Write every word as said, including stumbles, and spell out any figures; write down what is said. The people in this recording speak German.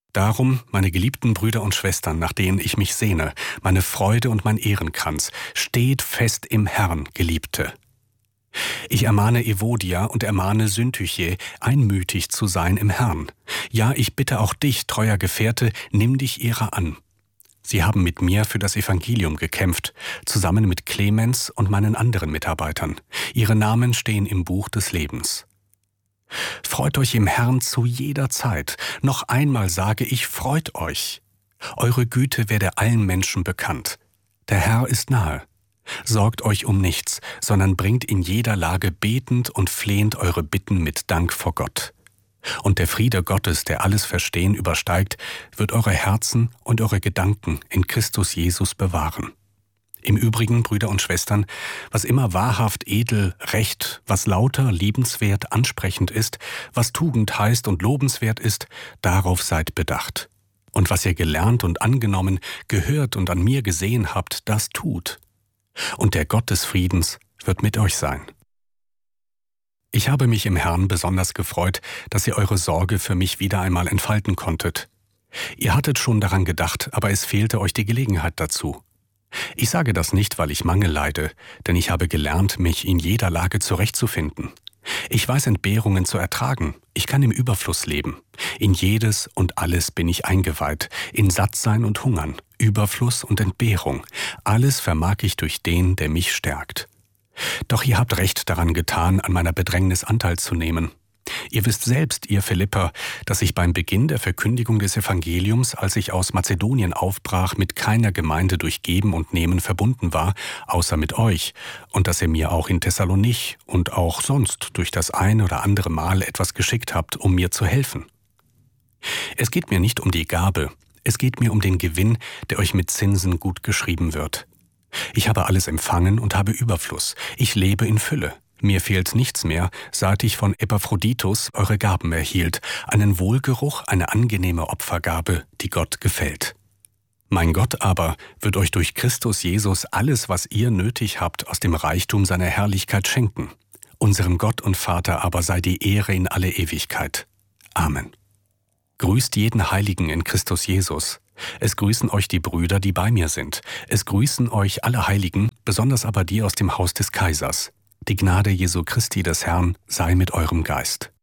Darum, meine geliebten Brüder und Schwestern, nach denen ich mich sehne, meine Freude und mein Ehrenkranz, steht fest im Herrn, Geliebte. Ich ermahne Evodia und ermahne Syntyche, einmütig zu sein im Herrn. Ja, ich bitte auch dich, treuer Gefährte, nimm dich ihrer an. Sie haben mit mir für das Evangelium gekämpft, zusammen mit Clemens und meinen anderen Mitarbeitern. Ihre Namen stehen im Buch des Lebens. Freut euch im Herrn zu jeder Zeit. Noch einmal sage ich, freut euch. Eure Güte werde allen Menschen bekannt. Der Herr ist nahe. Sorgt euch um nichts, sondern bringt in jeder Lage betend und flehend eure Bitten mit Dank vor Gott. Und der Friede Gottes, der alles Verstehen übersteigt, wird eure Herzen und eure Gedanken in Christus Jesus bewahren. Im Übrigen, Brüder und Schwestern, was immer wahrhaft, edel, recht, was lauter, liebenswert, ansprechend ist, was Tugend heißt und lobenswert ist, darauf seid bedacht. Und was ihr gelernt und angenommen, gehört und an mir gesehen habt, das tut. Und der Gott des Friedens wird mit euch sein. Ich habe mich im Herrn besonders gefreut, dass ihr eure Sorge für mich wieder einmal entfalten konntet. Ihr hattet schon daran gedacht, aber es fehlte euch die Gelegenheit dazu. Ich sage das nicht, weil ich Mangel leide, denn ich habe gelernt, mich in jeder Lage zurechtzufinden. Ich weiß Entbehrungen zu ertragen, ich kann im Überfluss leben. In jedes und alles bin ich eingeweiht, in Sattsein und Hungern, Überfluss und Entbehrung. Alles vermag ich durch den, der mich stärkt. Doch ihr habt recht daran getan, an meiner Bedrängnis Anteil zu nehmen. Ihr wisst selbst, ihr Philipper, dass ich beim Beginn der Verkündigung des Evangeliums, als ich aus Mazedonien aufbrach, mit keiner Gemeinde durch Geben und Nehmen verbunden war, außer mit euch, und dass ihr mir auch in Thessalonich und auch sonst durch das ein oder andere Mal etwas geschickt habt, um mir zu helfen. Es geht mir nicht um die Gabe, es geht mir um den Gewinn, der euch mit Zinsen gut geschrieben wird. Ich habe alles empfangen und habe Überfluss, ich lebe in Fülle. Mir fehlt nichts mehr, seit ich von Epaphroditus eure Gaben erhielt, einen Wohlgeruch, eine angenehme Opfergabe, die Gott gefällt. Mein Gott aber wird euch durch Christus Jesus alles, was ihr nötig habt, aus dem Reichtum seiner Herrlichkeit schenken. Unserem Gott und Vater aber sei die Ehre in alle Ewigkeit. Amen. Grüßt jeden Heiligen in Christus Jesus. Es grüßen euch die Brüder, die bei mir sind. Es grüßen euch alle Heiligen, besonders aber die aus dem Haus des Kaisers. Die Gnade Jesu Christi des Herrn sei mit eurem Geist.